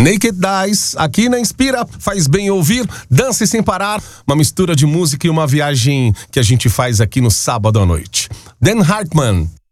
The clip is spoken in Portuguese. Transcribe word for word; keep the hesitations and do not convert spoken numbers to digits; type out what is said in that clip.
Naked Dice, aqui na Inspira, faz bem ouvir, dance sem parar, uma mistura de música e uma viagem que a gente faz aqui no sábado à noite. Dan Hartman,